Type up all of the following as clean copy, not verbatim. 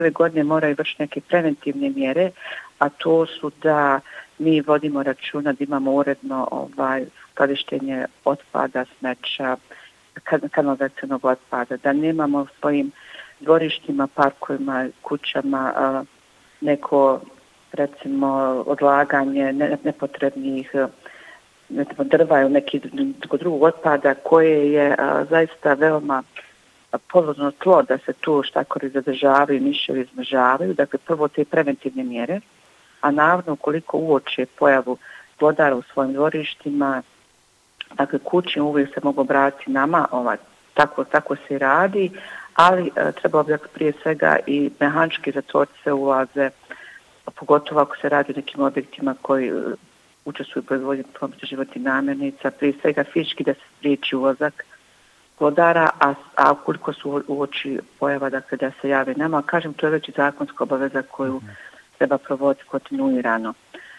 ove godine moraju vršiti neke preventivne mjere, a to su da mi vodimo računa da imamo uredno skladištenje otpada, smeća, kanalizacionog otpada, da nemamo u svojim dvorištima, parkovima, kućama neko, recimo, odlaganje nepotrebnih drva ili nekih drugog otpada koje je zaista veoma podložno tlo da se tu štakori zadržavaju, miševi izmržavaju. Dakle, prvo te preventivne mjere, a naravno ukoliko uoče pojavu glodara u svojim dvorištima, dakle, kućni uvijek se mogu obratiti nama, tako se radi, ali treba bi prije svega i mehanički zatvorce ulaze, pogotovo ako se radi o nekim objektima koji učestvuju u proizvodnji životnih namirnica, prije svega fizički da se spriječi ulazak glodara, a ukoliko su uoči pojava, dakle, da se jave nama, kažem, to je već i zakonska obaveza koju treba provoditi kontinuirano.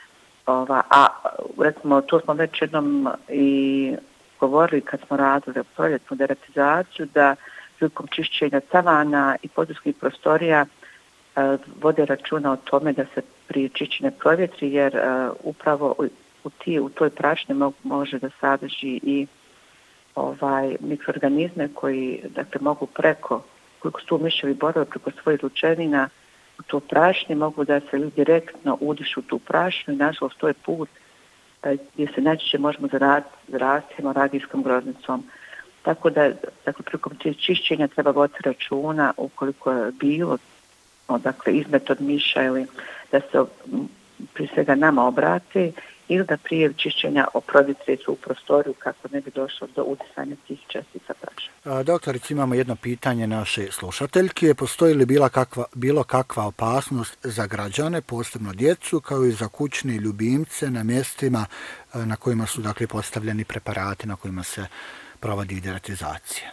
A recimo, to smo već jednom i govorili kad smo radili proljetnu deratizaciju, da prilikom čišćenja tavana i područnih prostorija vode računa o tome da se prije čišćenja provjetri, jer upravo u toj prašini može da sadrži i mikroorganizme koji, dakle, mogu koliko su tu miševi borove preko svojih ručevina u to prašni, mogu da se ljudi direktno udišu tu prašinu i nažalost to je put gdje se najčešće možemo zaraziti hemoragijskom groznicom. Tako da, dakle, prilikom čišćenja treba voditi računa ukoliko je bilo, dakle, izmet od miša ili da se prije svega nama obrate ili da prije čišćenja provjetre u prostoriju kako ne bi došlo do udisanja tih čestica prašine. Doktorice, imamo jedno pitanje naše slušateljke. Postoji li bilo kakva opasnost za građane, posebno djecu, kao i za kućne ljubimce na mjestima na kojima su, dakle, postavljeni preparati na kojima se provodi deratizacija?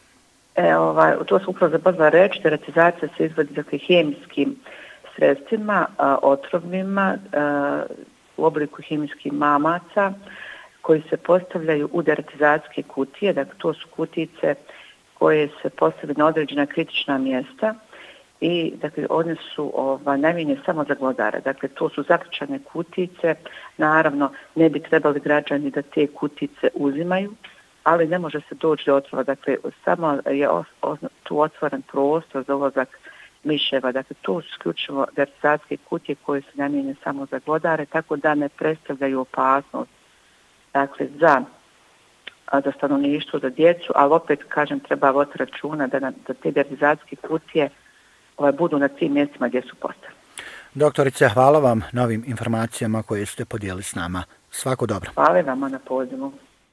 To su upravo zaboravila reći, deratizacija se izvodi, dakle, hemijskim sredstvima, otrovnima, u obliku hemijskih mamaca koji se postavljaju u deratizacijske kutije. Dakle, to su kutice koje se postavljaju na određena kritična mjesta i, dakle, one su namijenjene samo za glodare. Dakle, to su zaključane kutice. Naravno, ne bi trebali građani da te kutice uzimaju, ali ne može se doći do otvora. Dakle, samo je tu otvoren prostor za ulazak miševa. Dakle, to su isključivo deratizacijske kutije koje su namijenjene samo za glodare, tako da ne predstavljaju opasnost, dakle, za stanovništvo, za djecu, ali opet, kažem, treba voditi računa da te deratizacijske kutije budu na tim mjestima gdje su postavljene. Doktorice, hvala vam na ovim informacijama koje ste podijelili s nama. Svako dobro. Hvala vama na pozivu.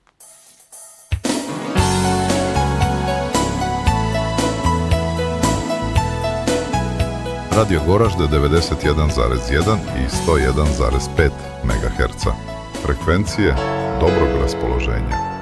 Radio Goražde 91,1 i 101,5 MHz. Frekvencije dobrog raspoloženja.